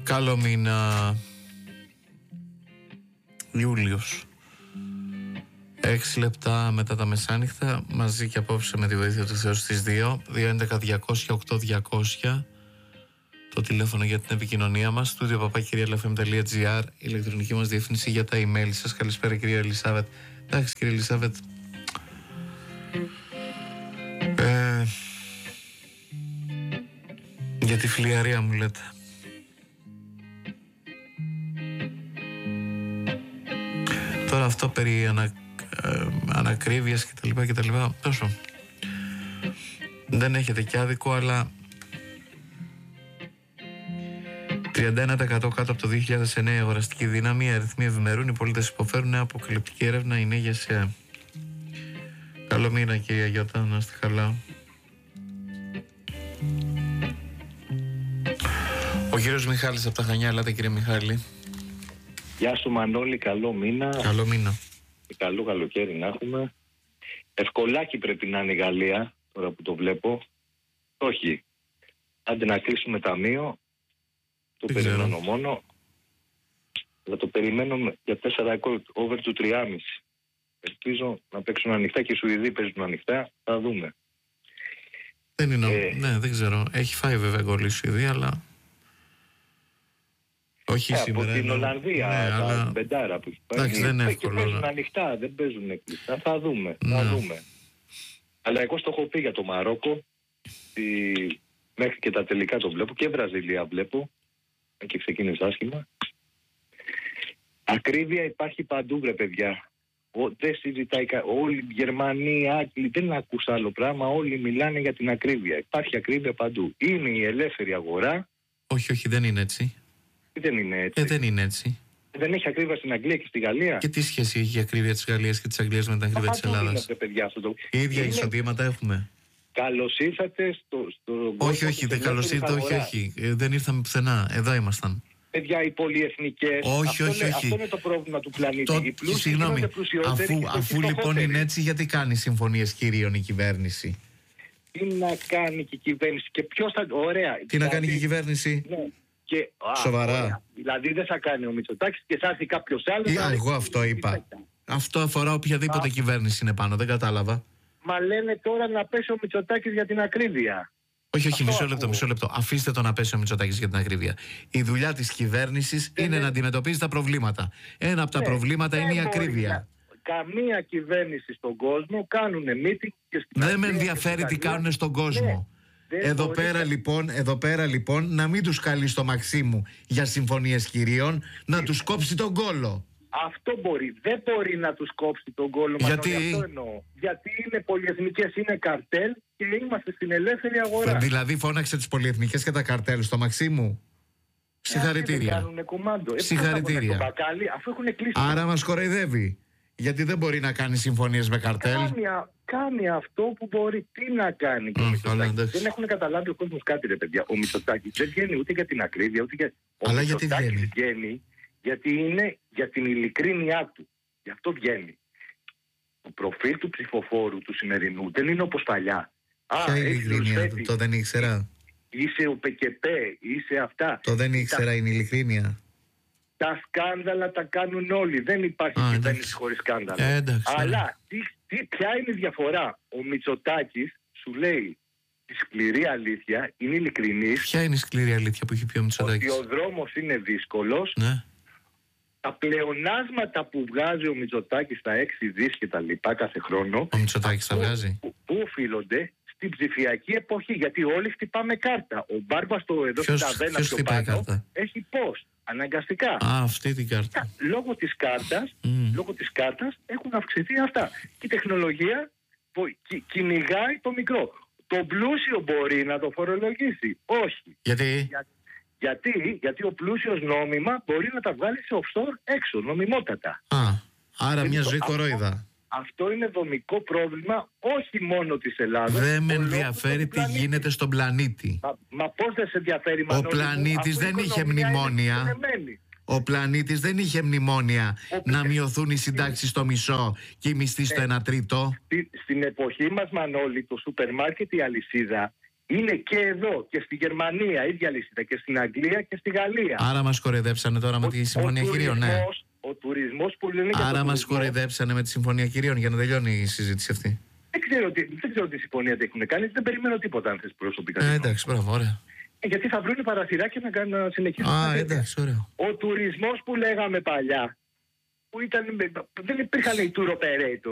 Καλό μήνα. Ιούλιος. 6 λεπτά μετά τα μεσάνυχτα, μαζί και απόψε με τη βοήθεια του Θεού στις 2. 211-200-8200. Το τηλέφωνο για την επικοινωνία μας. studio@lfm.gr. Η ηλεκτρονική μας διεύθυνση για τα email σας. Καλησπέρα κυρία Ελισάβετ. Εντάξει κυρία Ελισάβετ, για τη φλιαρία μου λέτε. Τώρα αυτό περί ανακρίβειας κτλ. Τόσο. Δεν έχετε κι άδικο, αλλά 31% κάτω από το 2009 αγοραστική δύναμη, οι αριθμοί ευημερούν, οι πολίτες υποφέρουν, αποκλειπτική έρευνα, είναι για ΣΕ. Καλό μήνα κυρία Γιώτα, να είστε καλά. Ο κύριος Μιχάλης από τα Χανιά, ελάτε κύριε Μιχάλη. Γεια σου Μανώλη, καλό μήνα. Καλό μήνα. Και καλό καλοκαίρι να έχουμε. Ευκολάκι πρέπει να είναι η Γαλλία, τώρα που το βλέπω. Όχι. Άντε να κλείσουμε ταμείο. Το περιμένω μόνο. Αλλά το περιμένω για 4 γκολ over του 3,5. Ελπίζω να παίξουν ανοιχτά και οι Σουηδοί παίζουν ανοιχτά. Θα δούμε. Δεν είναι, ναι, δεν ξέρω. Έχει φάει βέβαια γκολ η Σουηδία, αλλά όχι σήμερα. Από την Ολλανδία, ναι, αλλά μπεντάρα που έχει πάει. Εντάξει, δεν είναι εύκολο. Παίζουν ανοιχτά, δεν παίζουν κλειστά. Θα δούμε. Ναι. Θα δούμε. Αλλά εγώ στο έχω πει για το Μαρόκο. Μέχρι και τα τελικά το βλέπω. Και Βραζιλία βλέπω. Και ξεκίνησε άσχημα. Ακρίβεια υπάρχει παντού, βρε παιδιά. Δεν συζητάει όλοι οι Γερμανοί, οι Άγγλοι, δεν ακούς άλλο πράγμα. Όλοι μιλάνε για την ακρίβεια. Υπάρχει ακρίβεια παντού. Είναι η ελεύθερη αγορά. Όχι, δεν είναι έτσι. Δεν είναι έτσι. Δεν είναι έτσι. Δεν έχει ακρίβεια στην Αγγλία και στη Γαλλία. Και τι σχέση έχει η ακρίβεια της Γαλλίας και της Αγγλίας με την ακρίβεια της Ελλάδας? Οι ίδια εισοδήματα έχουμε. Καλώς ήρθατε στο όχι, δεν καλώς ήρθατε, όχι. Δεν ήρθαμε πουθενά. Εδώ ήμασταν. Παιδιά, οι πολυεθνικές. Όχι. Αυτό είναι το πρόβλημα του πλανήτη. Συγγνώμη, αφού λοιπόν είναι έτσι, γιατί κάνει συμφωνίες κυρίων η κυβέρνηση? Τι να κάνει και η κυβέρνηση και ποιος θα. Ωραία. Τι να κάνει και η κυβέρνηση? Ναι. Και, σοβαρά. Ωραία. Δηλαδή δεν θα κάνει ο Μητσοτάκης και θα έρθει κάποιος άλλος. Εγώ αυτό είπα. Αυτό αφορά οποιαδήποτε κυβέρνηση είναι πάνω, δεν κατάλαβα. Μα λένε τώρα να πέσει ο Μητσοτάκης για την ακρίβεια. Όχι, μισό λεπτό. Αφήστε το να πέσει ο Μητσοτάκης για την ακρίβεια. Η δουλειά της κυβέρνησης είναι να αντιμετωπίζει τα προβλήματα. Ένα από τα προβλήματα είναι η ακρίβεια. Καμία κυβέρνηση στον κόσμο κάνουν meeting και στην δεν με ενδιαφέρει τι κάνουν στον κόσμο. Εδώ πέρα λοιπόν να μην τους καλεί στο Μαξίμου για συμφωνίες κυρίων, να τους κόψει τον κόλο. Αυτό μπορεί. Δεν μπορεί να τους κόψει τον κόλο. Γιατί? Αυτό εννοώ. Γιατί είναι πολυεθνικές, είναι καρτέλ και είμαστε στην ελεύθερη αγορά. Δηλαδή φώναξε τις πολυεθνικές και τα καρτέλ στο Μαξίμου. Συγχαρητήρια. Συγχαρητήρια. Αφού έχουν κλείσει. Άρα μας κοροϊδεύει. Γιατί δεν μπορεί να κάνει συμφωνίες με καρτέλ. Κάνει αυτό που μπορεί. Τι να κάνει και δεν έχουν καταλάβει ο κόσμος κάτι, ρε παιδιά. Ο Μητσοτάκης δεν βγαίνει ούτε για την ακρίβεια, ούτε για. Αλλά γιατί βγαίνει? Γιατί είναι για την ειλικρίνειά του. Γι' αυτό βγαίνει. Το προφίλ του ψηφοφόρου του σημερινού δεν είναι όπως παλιά. Ποια ειλικρίνεια? Το δεν ήξερα. Είσαι ο ΠΚΠ, είσαι αυτά. Το δεν ήξερα είναι ειλικρίνεια. Τα σκάνδαλα τα κάνουν όλοι. Δεν υπάρχει κυβέρνηση χωρίς σκάνδαλα. Αλλά ποια είναι η διαφορά? Ο Μητσοτάκης σου λέει τη σκληρή αλήθεια, είναι ειλικρινής. Ποια είναι η σκληρή αλήθεια που έχει πει ο Μητσοτάκης? Ότι ο δρόμος είναι δύσκολος. Ναι. Τα πλεονάσματα που βγάζει ο Μητσοτάκης στα 6 δις και τα λοιπά κάθε χρόνο. Ο Μητσοτάκης τα βγάζει. Πού οφείλονται? Στην ψηφιακή εποχή. Γιατί όλοι χτυπάμε κάρτα. Ο Μπάρμπας εδώ στην ταβέρνα πιο πάνω έχει πώς? Αναγκαστικά. Αυτή την κάρτα. Λόγω της κάρτας έχουν αυξηθεί αυτά. Και η τεχνολογία κυνηγάει το μικρό. Το πλούσιο μπορεί να το φορολογήσει? Όχι. Γιατί ο πλούσιος νόμιμα μπορεί να τα βγάλει σε offshore έξω, νομιμότατα. Άρα μια ζωή κορόιδα. Αυτό είναι δομικό πρόβλημα όχι μόνο της Ελλάδας. Δεν με ενδιαφέρει τι γίνεται στον πλανήτη. Μα πώς δεν σε ενδιαφέρει, Μανώλη? Ο πλανήτης δεν είχε μνημόνια. Ο πλανήτης δεν είχε μνημόνια να μειωθούν οι συντάξεις στο μισό και οι μισθοί στο 1 τρίτο. Στην εποχή μας, Μανώλη, το σούπερ μάρκετ, η αλυσίδα Είναι και εδώ και στη Γερμανία, ίδια λίστα, και στην Αγγλία και στη Γαλλία. Άρα μας κοροϊδέψανε τώρα με τη Συμφωνία Κυρίων, ναι. Ο τουρισμός που λένε. Άρα μας κοροϊδέψανε με τη Συμφωνία Κυρίων για να τελειώνει η συζήτηση αυτή. Δεν ξέρω τι συμφωνία έχουν κάνει, δεν περιμένω τίποτα αν θες προσωπικά. Εντάξει, μπράβο, ωραία. Γιατί θα βρουν παραθυράκια να συνεχίσουν. Εντάξει, ωραίο. Ο τουρισμός που λέγαμε παλιά, που δεν υπήρχαν οι tour operator.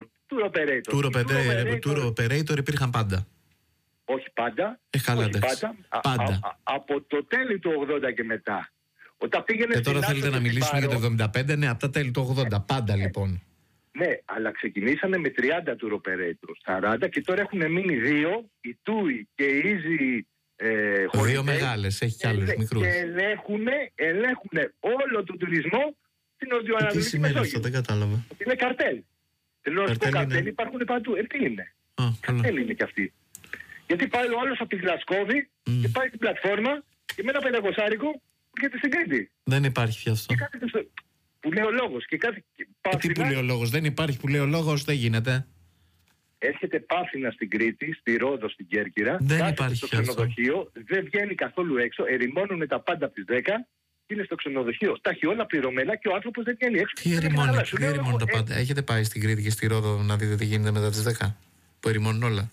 Tour operator υπήρχαν πάντα. Όχι πάντα. Πάντα. Από το τέλη του 80 και μετά. Όταν πήγαινε τώρα θέλετε να μιλήσουμε για το 75, ναι, από τα τέλη του 80. Πάντα λοιπόν. Ναι, αλλά ξεκινήσανε με 30 tour operators, 40 και τώρα έχουν μείνει 2, η TUI και η Easy. Δύο μεγάλες, έχει κι άλλους μικρούς. Και ελέγχουν όλο τον τουρισμό στην Νοτιοανατολική τι σημαίνει αυτό, δεν κατάλαβα. Είναι καρτέλ. Θέλω να σου πω, καρτέλ υπάρχουν παντού. Τι είναι. Καρτέλ είναι κι αυτοί. Γιατί πάει ο άλλος από τη Γλασκόβη και πάει στην πλατφόρμα και με ένα 500 έρχεται στην Κρήτη. Δεν υπάρχει πια αυτό. Που λέει ο λόγος. Τι που λέει ο λόγος, δεν υπάρχει που λέει ο λόγος, δεν γίνεται. Έρχεται Πάθηνα στην Κρήτη, στη Ρόδο, στην Κέρκυρα. Δεν υπάρχει στο ξενοδοχείο, δεν βγαίνει καθόλου έξω, ερημώνουν τα πάντα από τις 10. Είναι στο ξενοδοχείο. Τα έχει όλα πληρωμένα και ο άνθρωπος δεν βγαίνει έξω. Τι ερημώνουν τα πάντα. Έχετε πάει στην Κρήτη και στη Ρόδο να δείτε τι γίνεται μετά τις 10? Που ερημώνουν όλα.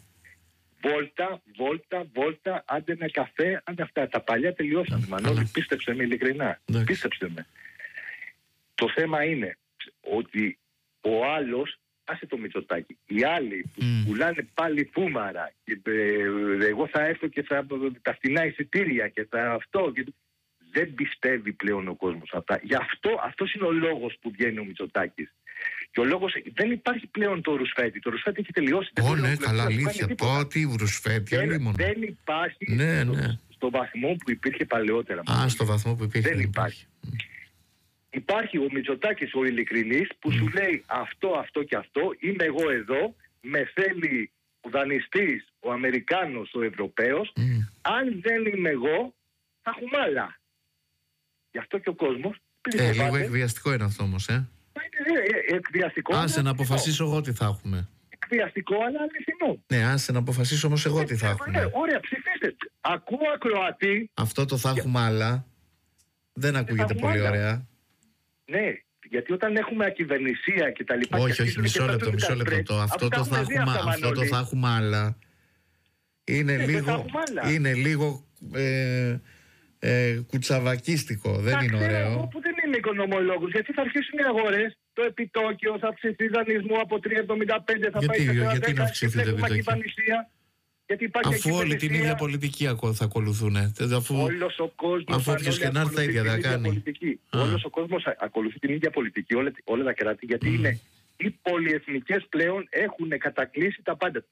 Βόλτα, άντε ένα καφέ, άντε αυτά. Τα παλιά τελειώσανε. Μανώλη, πίστεψε με ειλικρινά. Πίστεψε με. Το θέμα είναι ότι ο άλλος, άσε το Μητσοτάκη, οι άλλοι που πουλάνε πάλι φούμαρα και εγώ θα έρθω και θα τα φθηνά εισιτήρια και θα αυτό και... Δεν πιστεύει πλέον ο κόσμος αυτά. Γι' αυτός είναι ο λόγος που βγαίνει ο Μητσοτάκης. Και ο λόγος, δεν υπάρχει πλέον το ρουσφέτη. Το ρουσφέτη έχει τελειώσει. Ναι, καλά, αλήθεια. Τι ρουσφέτη, δεν υπάρχει στο βαθμό που υπήρχε παλαιότερα. Στο βαθμό που υπήρχε. Δεν υπάρχει. Υπάρχει ο Μητσοτάκης ο ειλικρινής που σου λέει αυτό και αυτό. Είμαι εγώ εδώ. Με θέλει ο δανειστής, ο Αμερικάνος, ο Ευρωπαίος. Αν δεν είμαι εγώ, θα έχουμε άλλα. Γι' αυτό και ο κόσμος. Λίγο εκβιαστικό είναι αυτό όμως, εκβιαστικό. Άσε να αποφασίσω εγώ τι θα έχουμε. Εκβιαστικό, αλλά αληθινό. Ναι, άσε να αποφασίσω όμως εγώ τι θα έχουμε. Ωραία, ψηφίστε. Ακούω ακροατή. Αυτό το θα έχουμε άλλα. Δεν ακούγεται πολύ ωραία. Ναι, γιατί όταν έχουμε ακυβερνησία και τα λοιπά. Όχι, μισό λεπτό. Αυτό το θα έχουμε άλλα. Είναι λίγο κουτσαβακίστικο, δεν είναι ωραίο. Εγώ που δεν είμαι οικονομολόγος, γιατί θα αρχίσουν οι αγορές, το επιτόκιο θα αυξηθεί δανεισμό από 3,75 θα πάει σε 4,10. Γιατί να αυξηθεί το επιτόκιο? Αφού όλη την ίδια πολιτική θα ακολουθούν. Όλος ο κόσμος. Αφού όποιος και να έρθει τα ίδια θα κάνει. Όλος ο κόσμος ακολουθεί την ίδια πολιτική, όλα τα κράτη, γιατί είναι οι πολυεθνικές πλέον έχουν κατακλείσει τα πάντα.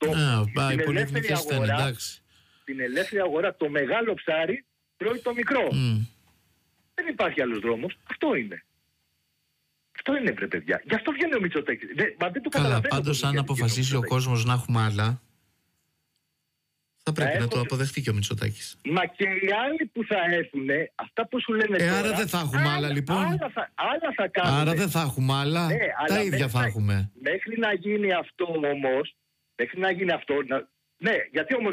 Στην ελεύθερη αγορά το μεγάλο ψάρι τρώει το μικρό. Δεν υπάρχει άλλος δρόμος. Αυτό είναι. Αυτό είναι, βρε παιδιά. Γι' αυτό βγαίνει ο Μητσοτάκης. Καλά, πάντως αν αποφασίσει ο κόσμος να έχουμε άλλα, θα πρέπει να το αποδεχτεί και ο Μητσοτάκης. Μα και οι άλλοι που θα έρθουν, αυτά που σου λένε τώρα... Άρα δεν θα έχουμε άλλα λοιπόν. Άλλα θα κάνουμε. Άρα δεν θα έχουμε άλλα. Τα ίδια θα έχουμε. Μέχρι να γίνει αυτό όμως, ναι, γιατί όμως...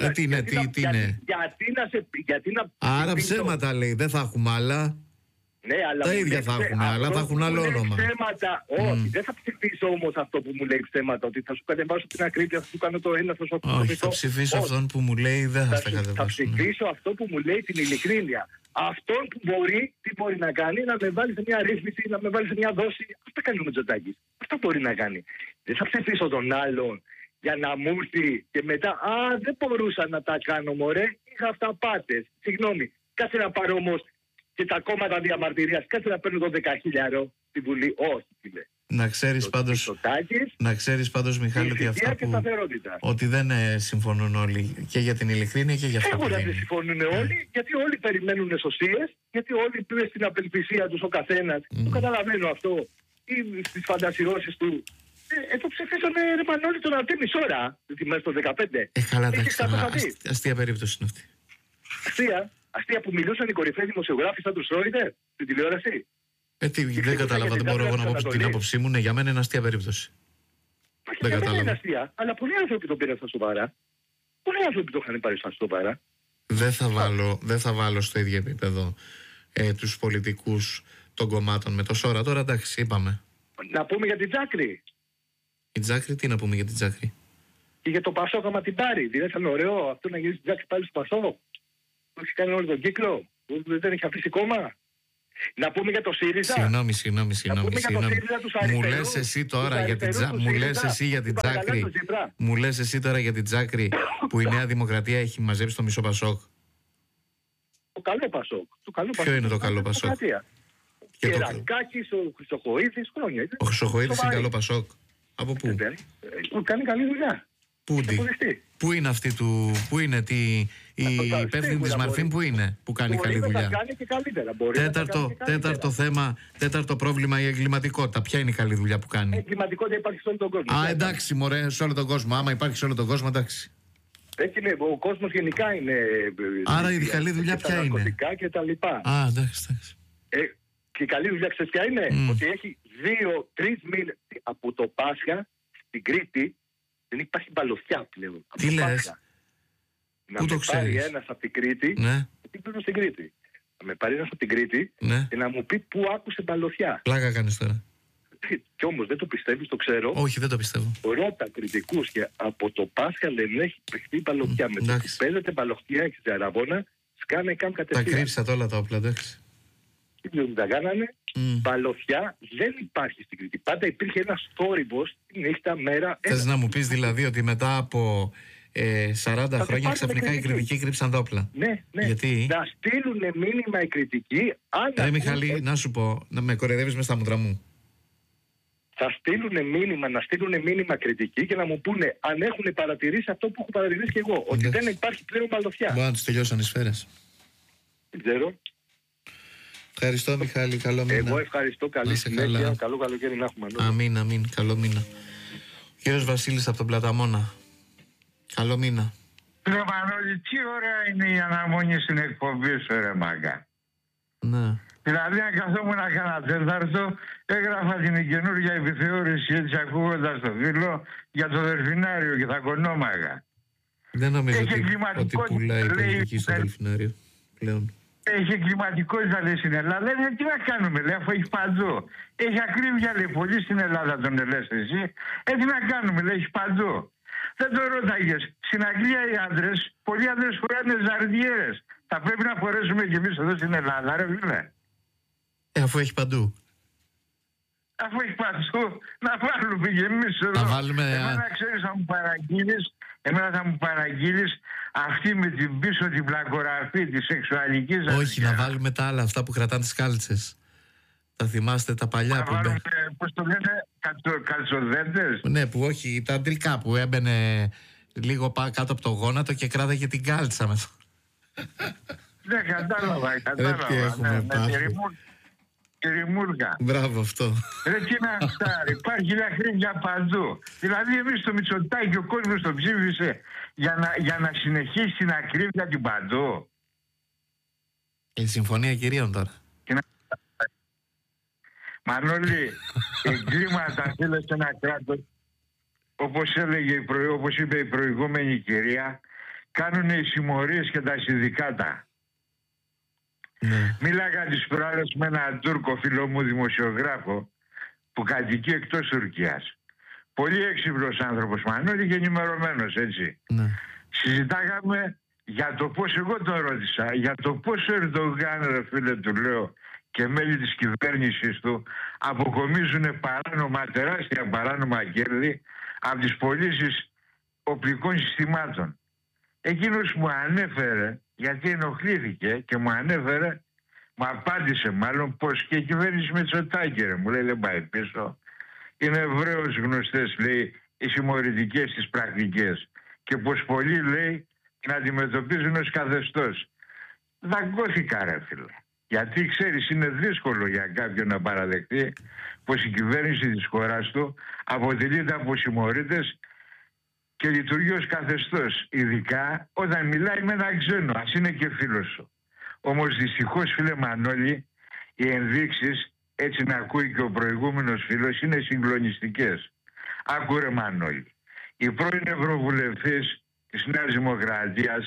Γιατί να... Άρα ψέματα λέει, δεν θα έχουμε άλλα. Ναι, αλλά τα ίδια θα έχουμε, αλλά θα έχουν άλλο όνομα. Όχι, δεν θα ψηφίσω όμως αυτό που μου λέει ψέματα, ότι θα σου κατεβάσω την ακρίβεια, θα σου κάνω το ένα, θα σου κάνω το όχι, θα ψηφίσω αυτόν που μου λέει, δεν θα τα κατεβάσω. Θα ψηφίσω αυτό που μου λέει την ειλικρίνεια. Αυτόν που τι μπορεί να κάνει, να με βάλει σε μια ρύθμιση, να με βάλει σε μια δόση. Αυτά κάνει ο Μητσοτάκης. Αυτό μπορεί να κάνει. Δεν θα ψηφίσω τον άλλον για να μου έρθει και μετά, δεν μπορούσα να τα κάνω, μωρέ, είχα αυταπάτες. Συγγνώμη, κάτσε να πάρω όμως και τα κόμματα διαμαρτυρίας, κάτσε να παίρνω το 10.000 στη Βουλή. Όχι, φίλε. Να ξέρεις πάντως, Μιχάλη, ότι αυτά ότι δεν συμφωνούν όλοι και για την ειλικρίνεια και για αυτά που δεν συμφωνούν όλοι, γιατί όλοι περιμένουν σωσίες, γιατί όλοι πλέον στην απελπισία τους ο καθένας. Το καταλαβαίνω αυτό. Ή στις φαντασιώσεις του. Εδώ ψηφίσανε ρε Μανώλη τον Αρτέμις ώρα, τη μέρα στο 15. Καλά, αστεία περίπτωση είναι αυτή. Αστεία που μιλούσαν οι κορυφαίοι δημοσιογράφοι σαν τους Ρόιντερ στην τηλεόραση. Δεν κατάλαβα, δεν μπορώ εγώ να πω την άποψή μου. Ναι, για μένα είναι αστεία περίπτωση. Δεν κατάλαβα. Είναι αστεία, αλλά πολλοί άνθρωποι το πήραν στα σοβαρά. Πολλοί άνθρωποι το είχαν πάρει στα σοβαρά. Δεν θα βάλω στο ίδιο επίπεδο τους πολιτικούς των κομμάτων με το Σόρα. Τώρα εντάξει, είπαμε. Να πούμε για την Τζάκρη. Η Τζάκρη, τι να πούμε για την Τζάκρη? Και για το Πασόκ, άμα την πάρει. Δεν θα είναι ωραίο αυτό να γυρίσει την Τζάκρη πάλι στο Πασόκ? Που έχει κάνει όλο τον κύκλο. Που δεν έχει αφήσει κόμμα. Να πούμε για το ΣΥΡΙΖΑ. Συγγνώμη. Μου λες εσύ τώρα για την Τζάκρη. Μου λες εσύ τώρα για την Τζάκρη που η Νέα Δημοκρατία έχει μαζέψει το μισό Πασόκ. Το καλό Πασόκ. Ποιο είναι το καλό Πασόκ? Και ο Ρακάκης, ο Χρυσοχοΐδης, χρόνια. Ο Χρυσοχοΐδης είναι καλό Πασόκ. Από πού? Κάνει καλή δουλειά. Πού είναι αυτή του, πού είναι η υπεύθυνη της Μαρφίν, πού είναι που κάνει καλή δουλειά? Μπορεί να κάνει και καλύτερα. Τέταρτο θέμα, τέταρτο πρόβλημα, η εγκληματικότητα. Ποια είναι η καλή δουλειά που κάνει? Η εγκληματικότητα υπάρχει σε όλο τον κόσμο. Α, εντάξει, μωρέ, σε όλο τον κόσμο. Άμα υπάρχει σε όλο τον κόσμο, εντάξει. Έτσι είναι, ο κόσμος γενικά είναι. Άρα η καλή δουλειά ποια είναι? Ναρκωτικά και τα λοιπά. Α, εντάξει. Και η καλή δουλειά ξέρεις ποια είναι? Ότι έχει 2-3 μήνες από το Πάσχα στην Κρήτη. Δεν υπάρχει μπαλωθιά πλέον. Τι λες? Να με πάρει ένας από την Κρήτη. Ναι. Γιατί πλέον στην Κρήτη. Να με πάρει ένας από την Κρήτη, ναι, και να μου πει πού άκουσε μπαλωθιά. Πλάκα κάνεις τώρα. Κι όμως δεν το πιστεύεις, το ξέρω. Όχι, δεν το πιστεύω. Ρώτα κριτικούς και από το Πάσχα δεν έχει παιχτεί μπαλωθιά. Με το που παίζεται μπαλωθιά και στην Αραβώνα, σκάνε καν κατευθείαν. Τα κρύψατε όλα τα όπλα, εντάξει. Δεν τα κάνανε. Μπαλωθιά δεν υπάρχει στην Κρήτη. Πάντα υπήρχε ένας θόρυβος τη νύχτα, μέρα. Θες να μου πεις δηλαδή ότι μετά από 40 χρόνια ξαφνικά οι κριτικοί κρύψαν τα όπλα? Ναι. Γιατί? Να στείλουν μήνυμα οι κριτικοί. Μιχάλη, να σου πω, να με κοροϊδεύεις μες στα μούτρα μου. Θα να στείλουν μήνυμα κριτικοί και να μου πούνε αν έχουν παρατηρήσει αυτό που έχω παρατηρήσει και εγώ. Ότι δεν υπάρχει πλέον μπαλωθιά. Μπορεί να τους τελειώσαν οι σφαίρες. Δεν ξέρω. Ευχαριστώ, Μιχάλη, καλό μήνα. Εγώ ευχαριστώ, καλή συνέχεια. Καλό καλοκαίρι να έχουμε. Αμήν, καλό μήνα. Κύριος Βασίλης από τον Πλαταμόνα. Καλό μήνα. Ρε Μανώλη, τι ωραία είναι η αναμονή στην εκπομπή σου, ρε μάγκα. Ναι. Δηλαδή, αν καθόμουν να κάνω τέταρτο, έγραφα την καινούργια επιθεώρηση έτσι ακούγοντας το φίλο για το Δελφινάριο και τα κονόμαγα. Δεν νομίζω ότι πουλάει η πολιτική στο Δελφινάριο πλέον. Έχει εγκληματικότητα, λέει, στην Ελλάδα. Λέει, τι να κάνουμε, λέει, αφού έχει παντού. Έχει ακρίβεια, λέει, πολύ στην Ελλάδα, τον ελέγχει εσύ. Τι να κάνουμε, λέει, έχει παντού. Δεν το ρώταγες. Στην Αγγλία οι άντρες, πολλοί άντρες φοράνε ζαρδιέρες. Θα πρέπει να φορέσουμε κι εμείς εδώ στην Ελλάδα, ρε φίλε. Αφού έχει παντού. Αφού έχει παντού, να βάλουμε κι εμείς εδώ. Να βάλουμε. Εμένα ξέρεις, θα μου παραγγείλεις αυτή με την πίσω την πλακογραφή τη σεξουαλική ζαρδιά. Όχι, να βάλουμε τα άλλα, αυτά που κρατάνε τις κάλτσες. Τα θυμάστε τα παλιά που βάλουμε, πώς το λένε, καλτσοδέντες. Ναι, που όχι, τα αντρικά που έμπαινε λίγο κάτω από το γόνατο και κράταγε την κάλτσα με. Ναι, κατάλαβα. Τη ρημούργα. Μπράβο αυτό. Ρε τι να φτάρει, υπάρχει λαχρίδια παντού. Δηλαδή εμείς το Μητσοτάκη ο κόσμος το ψήφισε για να συνεχίσει την ακρίβεια την παντού. Η συμφωνία κυρίων τώρα. Μανώλη, εγκλήματα θέλει σε ένα κράτος, όπως είπε η προηγούμενη κυρία, κάνουν οι συμμορίες και τα συνδικάτα. Ναι. Μίλαγα τις προάλλες με έναν Τούρκο φίλο μου δημοσιογράφο που κατοικεί εκτός Τουρκίας. Πολύ έξυπνος άνθρωπος, Μανώλη, και ενημερωμένος, έτσι. Ναι. Συζητάγαμε για το πώς, εγώ το ρώτησα, για το πώς ο Ερντογάν, ρε φίλε, του λέω, και μέλη της κυβέρνησης του αποκομίζουν τεράστια παράνομα κέρδη από τις πωλήσεις οπλικών συστημάτων. Εκείνος μου ανέφερε, γιατί ενοχλήθηκε και μου ανέφερε, μου απάντησε μάλλον, πως και η κυβέρνηση Μητσοτάκη, μου λέει, δεν πάει πίσω. Είναι ευρέως γνωστές, λέει, οι συμμορητικές τις πρακτικές και πως πολλοί, λέει, την αντιμετωπίζουν ως καθεστώς. Δαγκώθηκα, ρε φίλε. Γιατί ξέρεις, είναι δύσκολο για κάποιον να παραδεχτεί πως η κυβέρνηση της χώρας του αποτελείται από συμμορίτες και λειτουργεί ως καθεστώς, ειδικά όταν μιλάει με έναν ξένο, ας είναι και φίλος σου. Όμως δυστυχώς, φίλε Μανώλη, οι ενδείξεις, έτσι να ακούει και ο προηγούμενος φίλος, είναι συγκλονιστικές. Άκου ρε Μανώλη, η πρώην Ευρωβουλευτής της Νέας Δημοκρατίας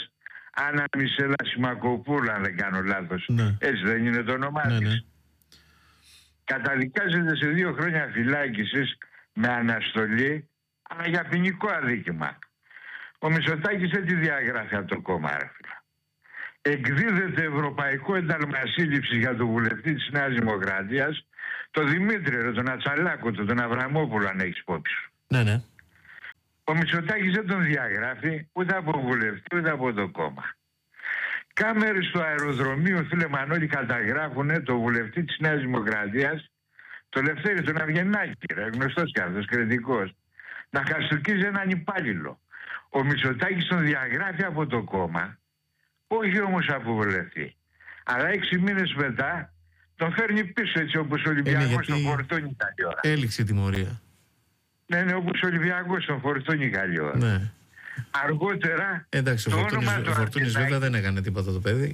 Άννα Μισελά Σιμακοπούλου, αν δεν κάνω λάθος. Ναι. Έτσι δεν είναι το όνομά της? Ναι. Καταδικάζεται σε 2 χρόνια φυλάκισης με αναστολή, αλλά για ποινικό αδίκημα. Ο Μητσοτάκης δεν τη διαγράφει από το κόμμα, ρε φίλε. Εκδίδεται ευρωπαϊκό ένταλμα σύλληψης για τον βουλευτή της Νέας Δημοκρατίας, τον Δημήτρη, τον Ατσαλάκο, τον Αβραμόπουλο, αν έχεις υπόψη σου. Ναι. Ο Μητσοτάκης δεν τον διαγράφει ούτε από βουλευτή ούτε από το κόμμα. Κάμερες του αεροδρομίου, φίλε Μανώλη, καταγράφουν το βουλευτή της Νέας Δημοκρατίας, το Λευτέρη, τον Αυγενάκη, γνωστός κι αυτός, κριτικός, να χαστοκίζει έναν υπάλληλο. Ο Μητσοτάκης τον διαγράφει από το κόμμα, όχι όμως από βουλευτή. Αλλά 6 μήνες μετά τον φέρνει πίσω, έτσι όπως ο Ολυμπιακός τον φορτώνει καλή ώρα. Έληξε η τιμωρία. Ναι, όπως ο Ολυμπιακός τον φορτώνει καλή ώρα. Ναι. Αργότερα. Εντάξει, ο Φορτούνης βέβαια δεν έκανε τίποτα το παιδί.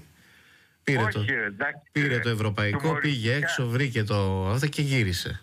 Πήρε το ευρωπαϊκό, πήγε έξω, βρήκε το αυτό και γύρισε.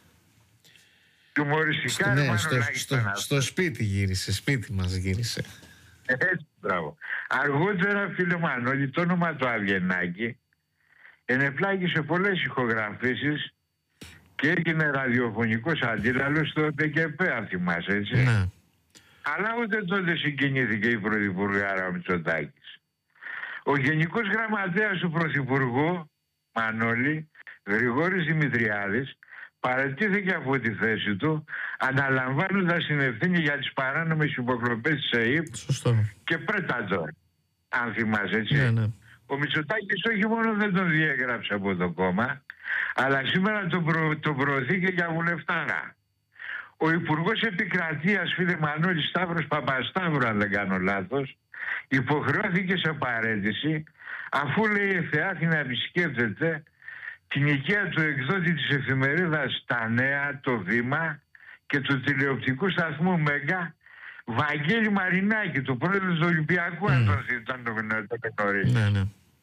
Τιμωριστικά, ναι, στο σπίτι γύρισε, σπίτι μας γύρισε. Έτσι, μπράβο. Αργότερα, φίλε Μανώλη, το όνομα του Αυγενάκη ενεπλάγει σε πολλές ηχογραφήσεις και έγινε ραδιοφωνικός αντίλαλος στο ΠΚΠ, αν θυμάσαι, έτσι. Ναι. Αλλά ούτε τότε συγκινήθηκε η Πρωθυπουργάρα ο Μητσοτάκης. Ο Γενικός Γραμματέας του Πρωθυπουργού, Μανώλη, Γρηγόρης Δημητριάδης, παραιτήθηκε από τη θέση του, αναλαμβάνοντας την ευθύνη για τις παράνομες υποκλοπές της ΑΕΠ και Πρέταντορ, αν θυμάσαι, έτσι. Ναι. Ο Μητσοτάκης όχι μόνο δεν τον διέγραψε από το κόμμα, αλλά σήμερα τον προωθεί και για βουλευτάρα. Ο Υπουργός Επικρατείας, φίλε Μανώλη, Σταύρος Παπασταύρου, αν δεν κάνω λάθος, υποχρεώθηκε σε παραίτηση, αφού, λέει, εθεάθη να επισκέπτεται την οικία του εκδότη της εφημερίδας Τα Νέα, το Βήμα, και του τηλεοπτικού σταθμού Μέγκα, Βαγγέλη Μαρινάκη, του πρόεδρου του Ολυμπιακού, αν τον γνωρίζει. Ναι.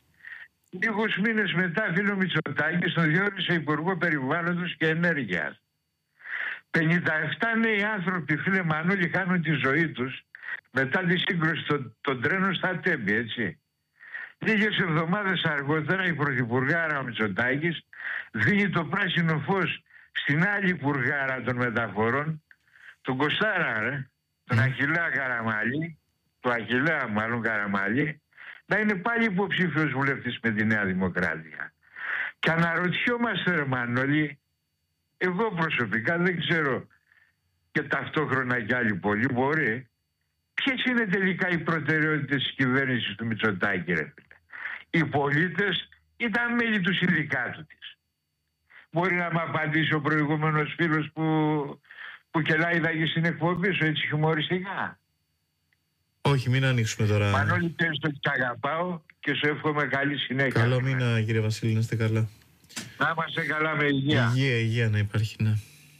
Λίγους μήνες μετά, φίλο Μητσοτάκης τον διόρισε Υπουργό Περιβάλλοντος και Ενέργειας. 57 νέοι άνθρωποι, φίλε Μανώλη, χάνουν τη ζωή τους μετά τη σύγκρουση των τρένων στα Τέμπη, έτσι. Λίγες εβδομάδες αργότερα η Πρωθυπουργάρα ο Μητσοτάκης δίνει το πράσινο φως στην άλλη Υπουργάρα των Μεταφορών, τον Κωστάρα, τον Αχιλλέα Καραμαλή, του Αχιλλέα μάλλον Καραμαλή, να είναι πάλι υποψήφιος βουλευτής με τη Νέα Δημοκρατία. Και αναρωτιόμαστε, ρε Μανώλη, εγώ προσωπικά δεν ξέρω, και ταυτόχρονα κι άλλοι πολλοί μπορεί, ποιες είναι τελικά οι προτεραιότητες της κυβέρνησης του Μητσοτάκη, ρε φίλε. Οι πολίτες ή τα μέλη του συνδικάτου της? Μπορεί να μου απαντήσει ο προηγούμενος φίλος που κελάιδαγε στην εκπομπή σου, έτσι χιουμοριστικά? Όχι, μην ανοίξουμε τώρα. Μανώλη, ξέρεις το τι αγαπάω και σου εύχομαι καλή συνέχεια. Καλό μήνα, κύριε Βασίλη, να είστε καλά. Να είμαστε καλά, με υγεία. Υγεία να υπάρχει, ναι.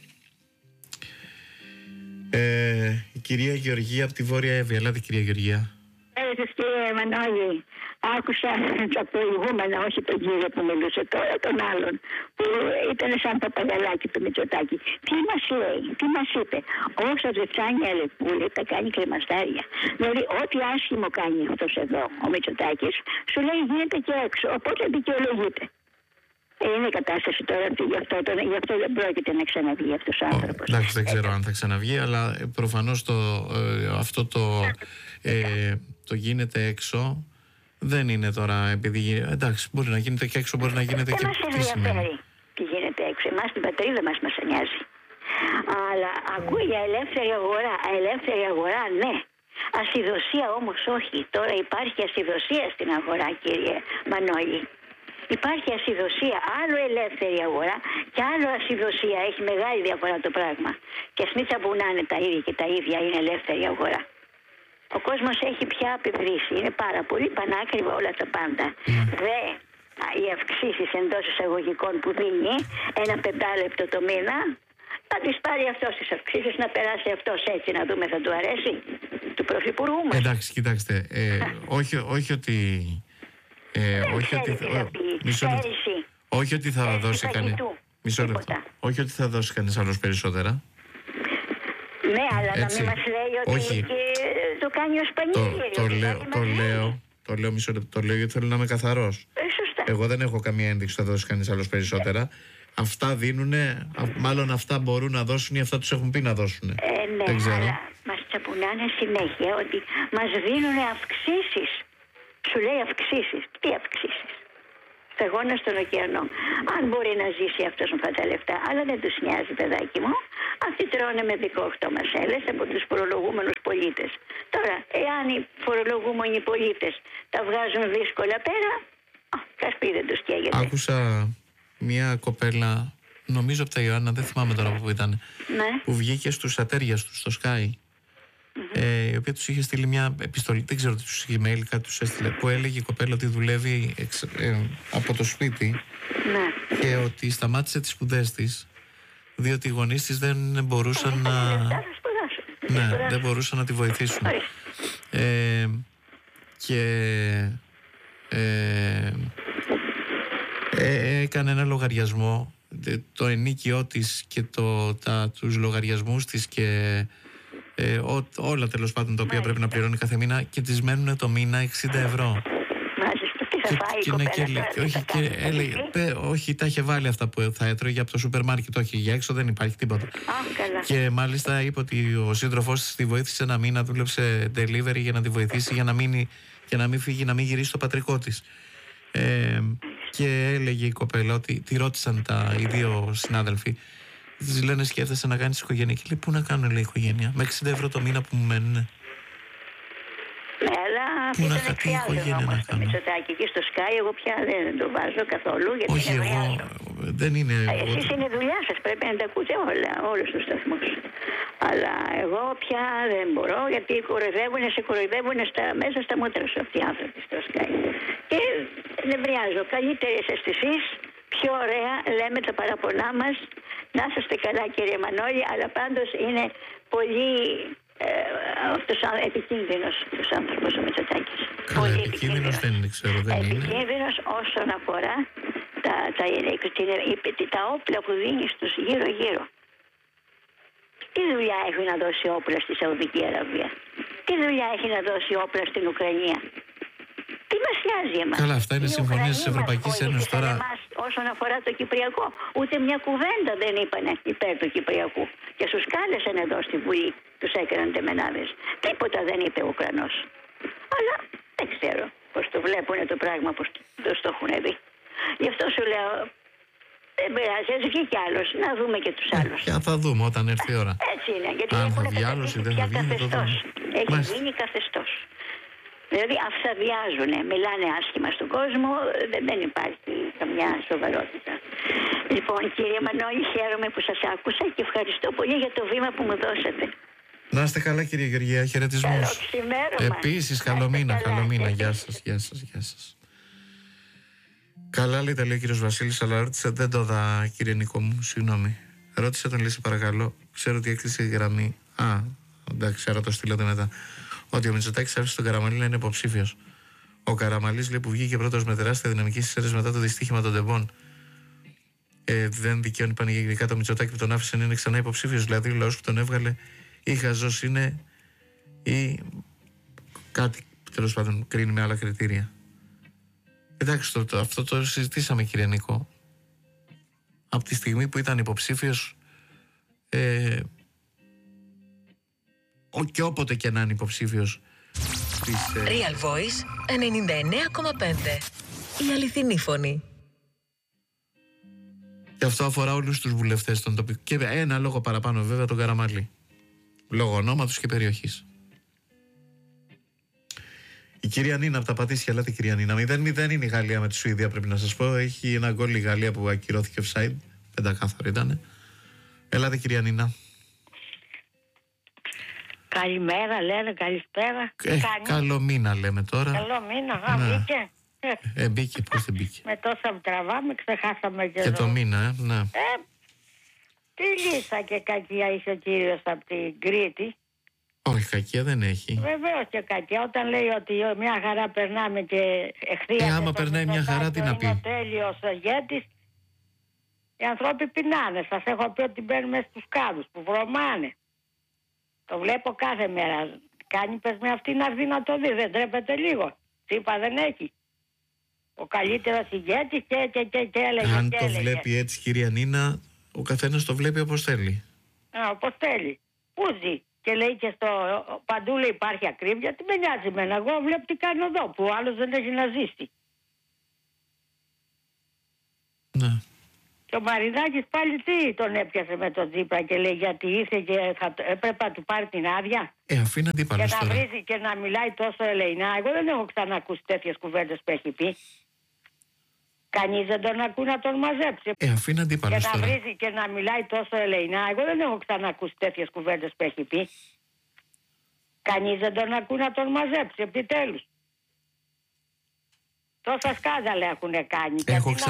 Η κυρία Γεωργία από τη Βόρεια Εύβοια. Ελάτε, κυρία Γεωργία. Κύριε Μανώλη, άκουσα το προηγούμενο, όχι τον κύριο που μιλούσε τώρα, τον άλλον, που ήταν σαν παπαγαλάκι του Μητσοτάκη. Τι μας λέει, τι μας είπε? Όσα δεν φτάνει αλεπούλη, τα κάνει κρεμαστάρια. Δηλαδή, ό,τι άσχημο κάνει αυτός εδώ, ο Μητσοτάκης, σου λέει γίνεται και έξω, οπότε δικαιολογείται. Είναι η κατάσταση τώρα αυτή, γι' αυτό δεν πρόκειται να ξαναβγεί αυτός ο άνθρωπος. Εντάξει, δεν ξέρω αν θα ξαναβγεί, αλλά προφανώς αυτό το γίνεται έξω. Δεν είναι τώρα επειδή. Εντάξει, μπορεί να γίνεται και έξω, μπορεί να γίνεται και. Δεν μας ενδιαφέρει τι γίνεται έξω. Εμάς την πατρίδα μας νοιάζει. Αλλά ακούει για ελεύθερη αγορά. Ελεύθερη αγορά, ναι. Ασυδοσία όμως όχι. Τώρα υπάρχει ασυδοσία στην αγορά, κύριε Μανώλη. Υπάρχει ασυδοσία. Άλλο ελεύθερη αγορά και άλλο ασυδοσία. Έχει μεγάλη διαφορά το πράγμα. Και ας μην τσαμπουνάνε τα ίδια και τα ίδια, είναι ελεύθερη αγορά. Ο κόσμος έχει πια απειβρήσει. Είναι πάρα πολύ πανάκριβα όλα τα πάντα. Οι αυξήσεις εντός εισαγωγικών που δίνει 1 πεντάλεπτο το μήνα, θα τις πάρει αυτός τις αυξήσεις, να περάσει αυτός έτσι, να δούμε θα του αρέσει του πρωθυπουργού μας. Εντάξει, κοιτάξτε, όχι ότι... όχι ότι θα δώσει κανείς. Μισό λεπτό. Όχι ότι θα δώσει κανείς άλλος περισσότερα. Ναι, αλλά έτσι, να μην μας λέει ότι το κάνει ως πανηγύριο. Το λέω μισό λεπτό, το λέω γιατί θέλω να είμαι καθαρός. Σωστά. Εγώ δεν έχω καμία ένδειξη θα δώσει κανείς άλλος περισσότερα. Αυτά δίνουνε, μάλλον αυτά μπορούν να δώσουν ή αυτά τους έχουν πει να δώσουν. Ναι, δεν ξέρω. αλλά μας τσαπουνάνε συνέχεια ότι μας δίνουν αυξήσεις. Σου λέει αυξήσεις. Τι αυξήσεις? Σταγόνα στον ωκεανό. Αν μπορεί να ζήσει αυτός με αυτά τα λεφτά, αλλά δεν τους νοιάζει, παιδάκι μου. Αυτοί τρώνε με 18 μασέλες από τους φορολογούμενους πολίτες. Τώρα, εάν οι φορολογούμενοι πολίτες τα βγάζουν δύσκολα πέρα, κασπί δεν τους καίγεται. Άκουσα μια κοπέλα, νομίζω από τα Ιωάννα, δεν θυμάμαι τώρα που ήταν, Ναι. που βγήκε στους ατέριας τους, στο Sky. Η οποία τους είχε στείλει μια επιστολή, δεν ξέρω τι τους είχε email, κάτι τους έστειλε, που έλεγε η κοπέλα ότι δουλεύει από το σπίτι Ναι. και ότι σταμάτησε τις σπουδές της διότι οι γονείς της δεν μπορούσαν να... Θα σπουδάσουν. Ναι, δεν μπορούσαν να τη βοηθήσουν. Και έκανε ένα λογαριασμό, το ενίκιό της και τους λογαριασμούς της και όλα τέλος πάντων τα οποία πρέπει να πληρώνει κάθε μήνα και της μένουν το μήνα 60 ευρώ. Μάλιστα, τι θα φάει η κοπέλα? Όχι, τα είχε βάλει αυτά που θα έτρωγε από το σούπερ μάρκετ, όχι, για έξω δεν υπάρχει τίποτα. Καλά. Και μάλιστα είπε ότι ο σύντροφός της τη βοήθησε ένα μήνα, δούλεψε delivery για να τη βοηθήσει για να μείνει και να μην φύγει, να μην γυρίσει στο πατρικό της. Και έλεγε η κοπέλα ότι τη ρώτησαν οι δύο συνάδελφοι, της λένε σκέφτεσαι να κάνεις οικογένεια, και λέει πού να κάνω, λέει, οικογένεια με 60 ευρώ το μήνα που μου μένουν. Ναι, αλλά πού να ήταν τι οικογένεια να όμως το κάνω. Μητσοτάκη εκεί στο Sky, εγώ πια δεν το βάζω καθόλου γιατί Όχι, είναι εγώ δουλειά. δεν είναι. Εσείς είναι δουλειά σας, πρέπει να τα ακούτε όλους τους σταθμούς. Αλλά εγώ πια δεν μπορώ γιατί σε κοροϊδεύουν μέσα στα μούτρα σου αυτοί οι άνθρωποι στο Sky. Και νευριάζω. Καλύτερες αισθησίες, πιο ωραία λέμε τα παραπονά μας. Να είσαστε καλά κύριε Μανώλη, αλλά πάντως είναι πολύ επικίνδυνος τους άνθρωπους ο Μητσοτάκης. Καλά, επικίνδυνος δεν είναι, ξέρω, δεν είναι. Επικίνδυνος όσον αφορά τα όπλα που δίνει στους γύρω-γύρω. Τι δουλειά έχει να δώσει όπλα στη Σαουδική Αραβία? Τι δουλειά έχει να δώσει όπλα στην Ουκρανία? Τι μας νοιάζει εμάς? Καλά, αυτά είναι συμφωνίες της Ευρωπαϊκής Ένωσης τώρα. Όσον αφορά το Κυπριακό, ούτε μια κουβέντα δεν είπανε υπέρ του Κυπριακού. Και τους κάλεσαν εδώ στη Βουλή, τους έκαναν τεμενάδες. Τίποτα δεν είπε ο Ουκρανός. Αλλά δεν ξέρω πώς το βλέπουν το πράγμα, πώς το έχουν δει. Γι' αυτό σου λέω, δεν πειράζει, ας βγει κι άλλος, να δούμε και τους άλλους. Θα δούμε όταν έρθει η ώρα. Έτσι είναι, γιατί αν έχουν θα βγει άλλος ή δεν θα βγει, το δούμε. Έχει γίνει καθεστώς. Δηλαδή αυθαδιάζουν, μιλάνε άσχημα στον κόσμο, δεν υπάρχει καμιά σοβαρότητα. Λοιπόν, κύριε Μανώλη, χαίρομαι που σας άκουσα και ευχαριστώ πολύ για το βήμα που μου δώσατε. Να είστε καλά κύριε Γεωργία, χαιρετισμούς. Καλό ξημέρωμα. Επίσης, καλό μήνα, γεια σας. Καλά λέει ο κύριος Βασίλης, αλλά ρώτησε, δεν το δα κύριε Νίκο μου, συγγνώμη. Ρώτησε τον Λύση παρακαλώ, ξέρω ότι έκλεισε η γραμμή. Εντάξει, άρα το στείλατε μετά. Ότι ο Μητσοτάκης άφησε τον Καραμανλή να είναι υποψήφιος. Ο Καραμανλής, λέει, που βγήκε πρώτος με τεράστια δυναμική στις αίρες μετά το δυστύχημα των τεμπών. Δεν δικαιώνει πανηγυρικά το Μητσοτάκη που τον άφησε να είναι ξανά υποψήφιος. Δηλαδή ο λαός που τον έβγαλε ή χαζός είναι ή κάτι τέλος πάντων κρίνει με άλλα κριτήρια. Εντάξει, αυτό το συζητήσαμε κύριε Νίκο. Από τη στιγμή που ήταν υποψήφιος και όποτε και να είναι υποψήφιος Real Voice 99,5. Η αληθινή φωνή. Και αυτό αφορά όλους τους βουλευτές των τοπικών. Και ένα λόγο παραπάνω βέβαια τον Καραμανλή. Λόγω ονόματος και περιοχής. Η κυρία Νίνα από τα Πατήσια, ελάτε κυρία Νίνα. 0-0 είναι η Γαλλία με τη Σουηδία, πρέπει να σας πω. Έχει ένα γκολ η Γαλλία που ακυρώθηκε offside. Πεντακάθαρο ήτανε. Ελάτε κυρία Νίνα. Καλημέρα λένε, καλησπέρα. Καλό μήνα λέμε τώρα. Καλό μήνα, μπήκε. Μπήκε, πώς δεν μπήκε. Με τόσα που τραβάμε, ξεχάσαμε και το μήνα, ναι. Τι λύσα και κακία είσαι ο κύριος από την Κρήτη. Όχι, κακία δεν έχει. Βεβαίως και κακία. Όταν λέει ότι μια χαρά περνάμε και εχθρία. Άμα περνάει μια χαρά, τι να πει. Είναι ο τέλειος ηγέτης. Οι άνθρωποι πεινάνε. Σας έχω πει ότι μπαίνουμε στους κάδους που βρωμάνε. Το βλέπω κάθε μέρα. Κάνει πες με αυτή να έρθει να το δει. Δεν τρέπεται λίγο. Τσίπα δεν έχει. Ο καλύτερος ηγέτης και έλεγε. Αν και το έλεγε. βλέπει έτσι, κυρία Νίνα, ο καθένας το βλέπει όπως θέλει. Όπως θέλει. Πού ζει. Και λέει και στο παντού λέει υπάρχει ακρίβεια. Τι με νοιάζει εμένα. Εγώ βλέπω τι κάνω εδώ που ο άλλος δεν έχει να ζήσει. Ναι. Και ο Μαρινάκης πάλι τι τον έπιασε με τον Τσίπρα και λέει γιατί ήρθε και έπρεπε να του πάρει την άδεια. Αφού είναι Και αντίπαλος να τώρα. βρίζει και να μιλάει τόσο ελεεινά. Εγώ δεν έχω ξανακούσει τέτοιες κουβέντες που έχει πει. Κανείς δεν τον ακού να τον μαζέψει. Αφού είναι Και αντίπαλος να τώρα. βρίζει και να μιλάει τόσο ελεεινά. Εγώ δεν έχω ξανακούσει τέτοιες κουβέντες που έχει πει. Κανείς δεν τον ακού να τον μαζέψει επιτέλους. Τόσα σκάνδαλα έχουν κάνει. Έχω Γιατί να